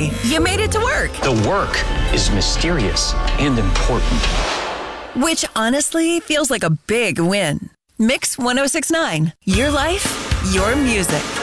Hey, you made it to work. The work is mysterious and important. Which honestly feels like a big win. Mix 106.9. Your life, your music.